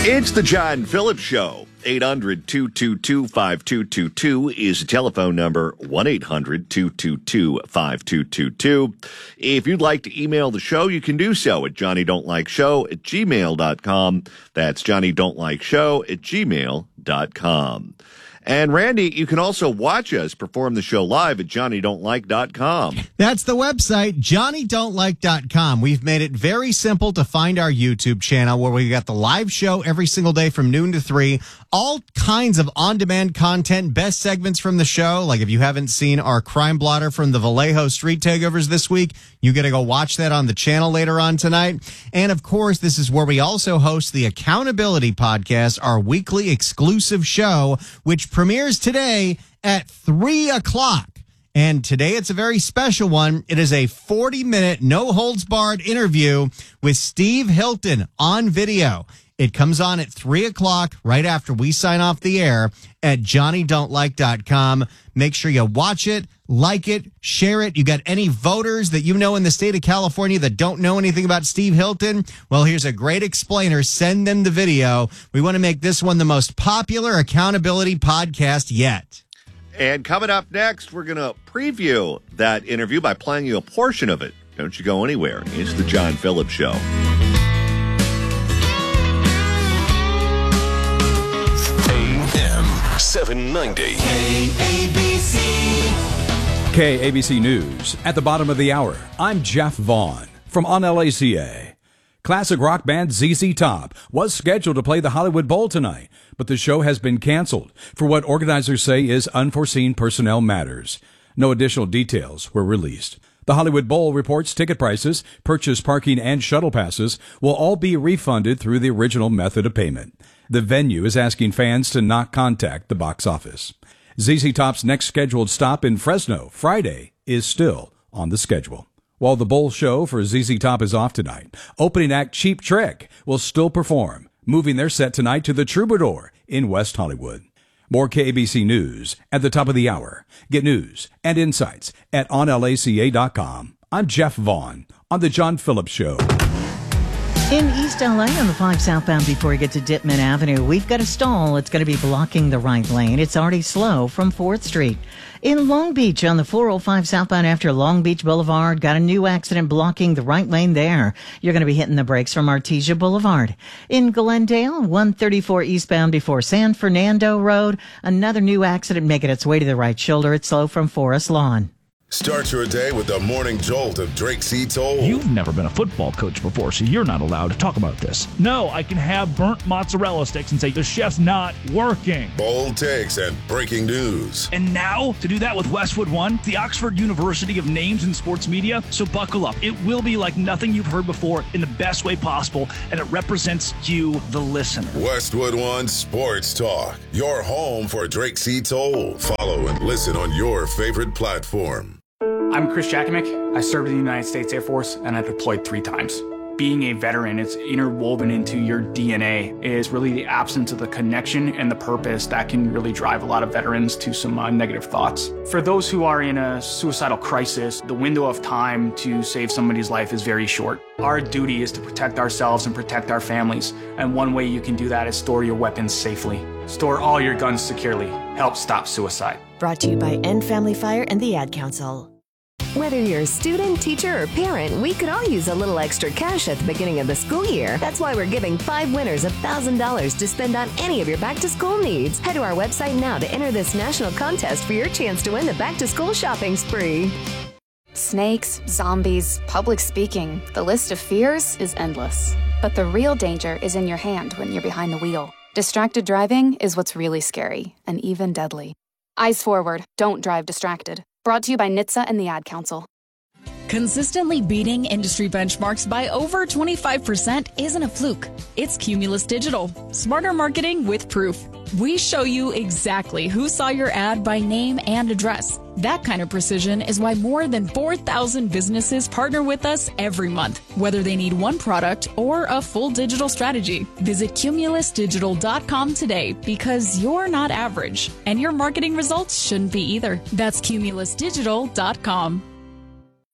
It's the John Phillips Show. 800-222-5222 is the telephone number, 1-800-222-5222. If you'd like to email the show, you can do so at johnnydon'tlikeshow@gmail.com. That's johnnydon'tlikeshow@gmail.com. And Randy, you can also watch us perform the show live at johnnydon'tlike.com. That's the website, johnnydon'tlike.com. We've made it very simple to find our YouTube channel where we got the live show every single day from noon to 3. All kinds of on-demand content, best segments from the show. Like if you haven't seen our crime blotter from the Vallejo street takeovers this week, you got to go watch that on the channel later on tonight. And of course, this is where we also host the Accountability Podcast, our weekly exclusive show, which premieres today at 3 o'clock. And today it's a very special one. It is a 40-minute, no-holds-barred interview with Steve Hilton on video. It comes on at 3 o'clock right after we sign off the air at johnnydon'tlike.com. Make sure you watch it, like it, share it. You got any voters that you know in the state of California that don't know anything about Steve Hilton? Well, here's a great explainer. Send them the video. We want to make this one the most popular accountability podcast yet. And coming up next, we're going to preview that interview by playing you a portion of it. Don't you go anywhere. It's the John Phillips Show. AM 790. KABC. KABC News. At the bottom of the hour, I'm Jeff Vaughn from On LACA. Classic rock band ZZ Top was scheduled to play the Hollywood Bowl tonight, but the show has been canceled for what organizers say is unforeseen personnel matters. No additional details were released. The Hollywood Bowl reports ticket prices, purchase parking, and shuttle passes will all be refunded through the original method of payment. The venue is asking fans to not contact the box office. ZZ Top's next scheduled stop in Fresno, Friday, is still on the schedule. While the Bowl show for ZZ Top is off tonight, opening act Cheap Trick will still perform, moving their set tonight to the Troubadour in West Hollywood. More KABC News at the top of the hour. Get news and insights at onlaca.com. I'm Jeff Vaughn on The John Phillips Show. In East LA on the 5 southbound before you get to Dittman Avenue, we've got a stall. It's going to be blocking the right lane. It's already slow from 4th Street. In Long Beach on the 405 southbound after Long Beach Boulevard, got a new accident blocking the right lane there. You're going to be hitting the brakes from Artesia Boulevard. In Glendale, 134 eastbound before San Fernando Road, another new accident making its way to the right shoulder. It's slow from Forest Lawn. Start your day with the morning jolt of Drake C. Toll. You've never been a football coach before, so you're not allowed to talk about this. No, I can have burnt mozzarella sticks and say the chef's not working. Bold takes and breaking news. And now, to do that with Westwood One, the Oxford University of Names in Sports Media. So buckle up. It will be like nothing you've heard before in the best way possible, and it represents you, the listener. Westwood One Sports Talk. Your home for Drake C. Toll. Follow and listen on your favorite platform. I'm Chris Jakimick. I served in the United States Air Force, and I deployed 3 times. Being a veteran, it's interwoven into your DNA, is really the absence of the connection and the purpose that can really drive a lot of veterans to some negative thoughts. For those who are in a suicidal crisis, the window of time to save somebody's life is very short. Our duty is to protect ourselves and protect our families, and one way you can do that is store your weapons safely. Store all your guns securely. Help stop suicide. Brought to you by End Family Fire and the Ad Council. Whether you're a student, teacher, or parent, we could all use a little extra cash at the beginning of the school year. That's why we're giving 5 winners $1,000 to spend on any of your back-to-school needs. Head to our website now to enter this national contest for your chance to win the back-to-school shopping spree. Snakes, zombies, public speaking. The list of fears is endless. But the real danger is in your hand when you're behind the wheel. Distracted driving is what's really scary and even deadly. Eyes forward. Don't drive distracted. Brought to you by NHTSA and the Ad Council. Consistently beating industry benchmarks by over 25% isn't a fluke. It's Cumulus Digital. Smarter marketing with proof. We show you exactly who saw your ad by name and address. That kind of precision is why more than 4,000 businesses partner with us every month, whether they need one product or a full digital strategy. Visit cumulusdigital.com today because you're not average, and your marketing results shouldn't be either. That's cumulusdigital.com.